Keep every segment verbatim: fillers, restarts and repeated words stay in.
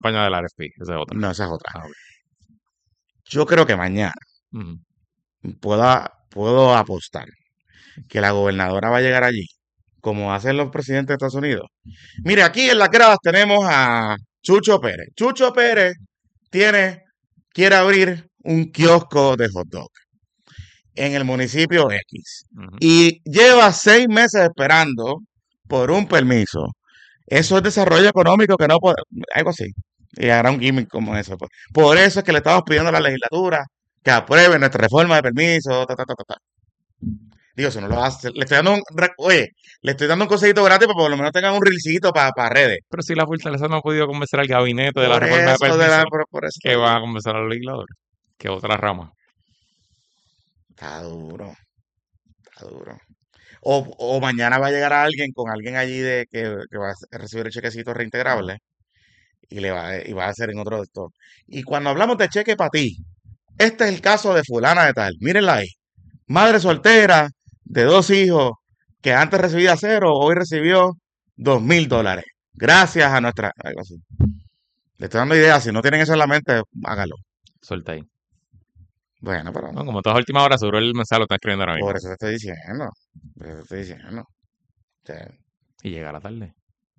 campaña del R F P, esa es otra. No, esa es otra. Ah, ok. Yo creo que mañana Ujú. pueda, puedo apostar que la gobernadora va a llegar allí, como hacen los presidentes de Estados Unidos. Mire, aquí en las gradas tenemos a Chucho Pérez. Chucho Pérez tiene, quiere abrir un kiosco de hot dog en el municipio X Ujú. y lleva seis meses esperando por un permiso. Eso es desarrollo económico que no puede, algo así. Y hará un gimmick como eso. Pues. Por eso es que le estamos pidiendo a la legislatura que apruebe nuestra reforma de permiso. Ta, ta, ta, ta, ta. Digo, si no lo hace, le estoy dando un, re- oye, le estoy dando un consejito gratis para que por lo menos tengan un reelcito para redes. Pero si la fortaleza no ha podido convencer al gabinete de la Por reforma de eso, de permiso, la, por, por eso que te va a digo. convencer a los legisladores, que otra rama. Está duro, está duro. O, o mañana va a llegar a alguien con alguien allí de que, que va a recibir el chequecito reintegrable y le va, a- y va a hacer en otro de estos. Y cuando hablamos de cheque para ti, este es el caso de fulana de tal. Mírenla ahí. Madre soltera de dos hijos que antes recibía cero, hoy recibió dos mil dólares. Gracias a nuestra... Algo así. Le estoy dando ideas. Si no tienen eso en la mente, hágalo. Suelta ahí. Bueno, pero No, como todas últimas horas, seguro el mensaje lo está escribiendo ahora mismo. por eso te estoy diciendo. Por eso te estoy diciendo. O sea, Y llega a la tarde.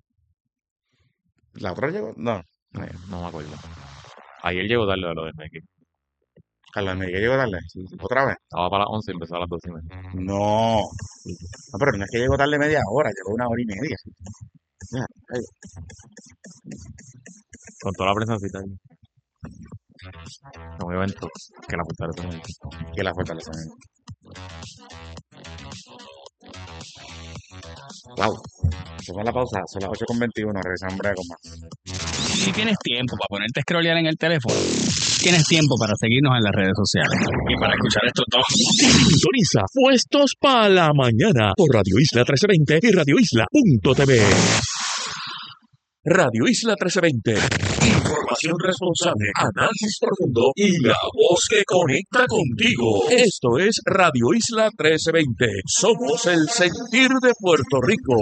¿la otra llegó? No. No, no me acuerdo. Ayer llegó tarde a lo de Nike. Carlos Miguel llegó tarde. Sí, sí. ¿Otra vez? Estaba para las once y empezó a las doce y media. No. No, pero no es que llegó tarde media hora, llegó una hora y media. Ya, ay, Con toda la prensa ahí. Un evento que la fortaleza no hizo. que la fortaleza. Wow. Hacemos la pausa, son las ocho con veintiuno, regresamos en breve con más. Si tienes tiempo para ponerte a scrollear en el teléfono, tienes tiempo para seguirnos en las redes sociales y para escuchar estos dos. Sintoniza Puestos para la Mañana por Radio Isla trece veinte y Radio Isla punto t v. Radio Isla trece veinte. Información responsable, análisis profundo y la voz que conecta contigo. Esto es Radio Isla trece veinte. Somos el sentir de Puerto Rico.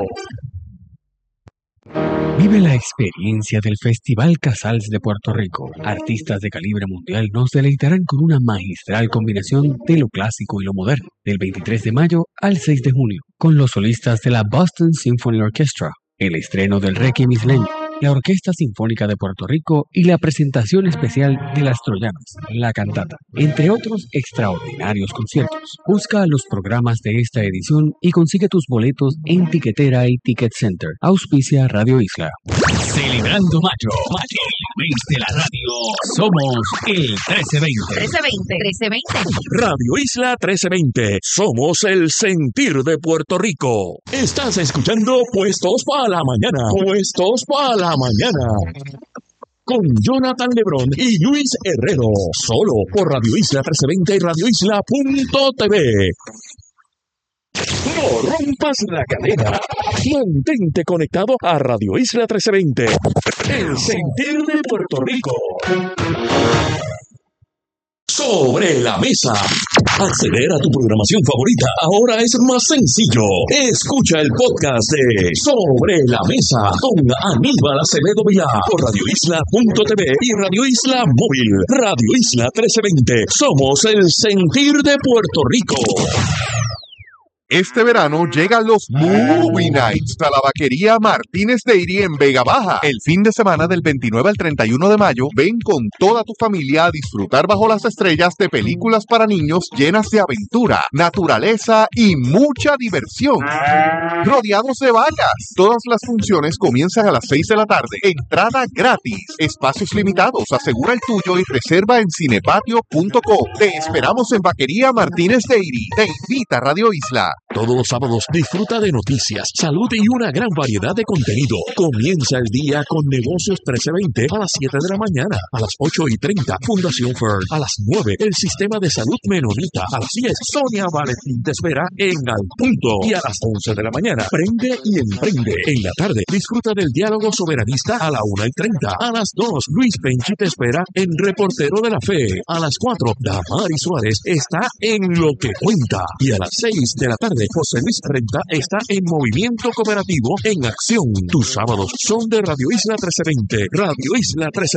Vive la experiencia del Festival Casals de Puerto Rico. Artistas de calibre mundial nos deleitarán con una magistral combinación de lo clásico y lo moderno, del veintitrés de mayo al seis de junio, con los solistas de la Boston Symphony Orchestra, el estreno del Requiem isleño, la Orquesta Sinfónica de Puerto Rico y la presentación especial de Las Troyanas, la cantata, entre otros extraordinarios conciertos. Busca los programas de esta edición y consigue tus boletos en Tiquetera y Ticket Center. Auspicia Radio Isla. Celebrando Mayo, Mayo, el mes de la radio. Somos el trece veinte. trece veinte, trece veinte. Radio Isla trece veinte. Somos el sentir de Puerto Rico. Estás escuchando Puestos para la Mañana. Puestos para la Mañana. Con Jonathan Lebrón y Luis Herrero. Solo por Radio Isla trece veinte y Radio Isla punto t v. No rompas la cadena. Mantente conectado a Radio Isla trece veinte. El sentir de Puerto Rico. Sobre la mesa. Acceder a tu programación favorita ahora es más sencillo. Escucha el podcast de Sobre la Mesa con Aníbal Acevedo Vilá por Radio Isla punto t v y Radio Isla Móvil. Radio Isla trece veinte. Somos el sentir de Puerto Rico. Este verano llegan los Movie Nights a la vaquería Martínez Dairy en Vega Baja. El fin de semana del veintinueve al treinta y uno de mayo, ven con toda tu familia a disfrutar bajo las estrellas de películas para niños llenas de aventura, naturaleza y mucha diversión. Rodeados de vallas. Todas las funciones comienzan a las seis de la tarde. Entrada gratis. Espacios limitados. Asegura el tuyo y reserva en cinepatio punto com. Te esperamos en Vaquería Martínez Dairy. Te invita Radio Isla. Todos los sábados disfruta de noticias, salud y una gran variedad de contenido. Comienza el día con Negocios trece veinte a las siete de la mañana. A las ocho y treinta, Fundación Fern. A las nueve, el Sistema de Salud Menonita. A las diez, Sonia Valentín te espera en Al Punto. Y a las once de la mañana, Prende y Emprende. En la tarde, disfruta del diálogo soberanista a la una y treinta. A las dos, Luis Penchi te espera en Reportero de la Fe. A las cuatro, Damari Suárez está en Lo que Cuenta. Y a las seis de la tarde, José Luis Renta está en Movimiento Cooperativo en Acción. Tus sábados son de Radio Isla trece veinte. Radio Isla trece